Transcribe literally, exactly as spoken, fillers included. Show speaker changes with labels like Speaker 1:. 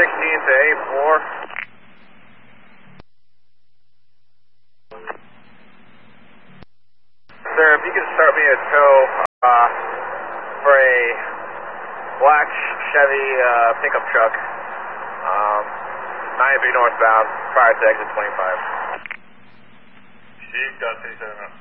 Speaker 1: sixteen to eight four. Sir, if you could start me a tow uh, for a black Chevy uh, pickup truck, um, nine B northbound, prior to exit twenty-five.
Speaker 2: Chief, got thirty-seven.